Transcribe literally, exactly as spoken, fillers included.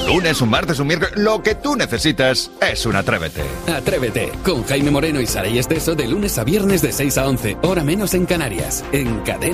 lunes, un martes, un miércoles, lo que tú necesitas es un Atrévete. Atrévete, con Jaime Moreno y Saray Esteso de lunes a viernes de seis a once, hora menos en Canarias, en Cadena.